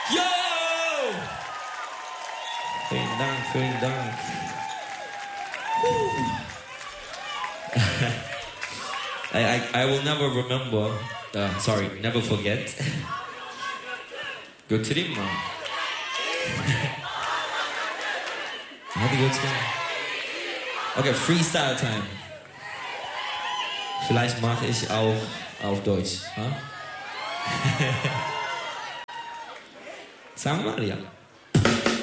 Yo! Vielen Dank, vielen Dank. I will never remember, never forget. Good trim, man. Hadi götürün. Okay, Freestyle Time. Vielleicht mache ich auch auf Deutsch. Huh? Sagen wir mal, ja.